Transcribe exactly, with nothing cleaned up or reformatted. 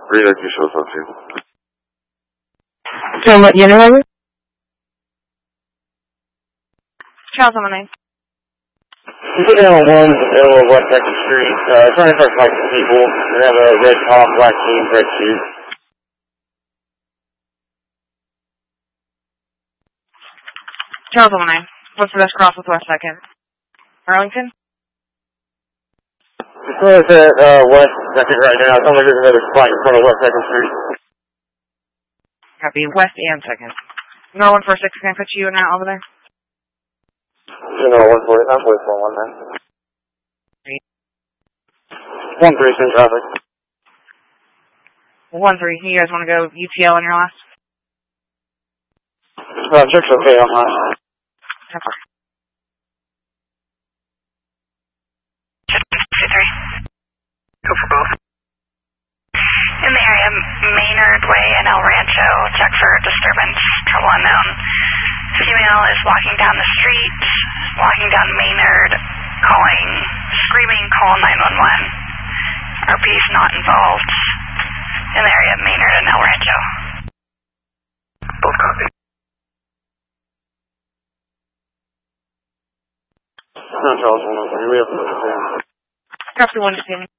Read two shows up to. So what unit number? Charles on my name. Animal one, Animal West Texas Street. Uh, trying to first like people. They have a red top, black jeans, red shoes. Charles on my name. What's the best cross with West Second? Arlington? It's at uh, West Second right now. It's only there's another spot in front of West Second Street. Copy. West and Second. No one four six can I put you in that over there? You know, one four. I'm with one one man. One three in traffic. One three. You guys want to go U T L on your last? Uh, check's okay on that. Okay. Go for both. In the area, Maynard Way and El Rancho, check for disturbance, trouble unknown. Female is walking down the street, walking down Maynard, calling, screaming, call nine one one. R P is not involved. In the area, Maynard and El Rancho. Both copy. No, Charles, one, we have to. Copy one to see me.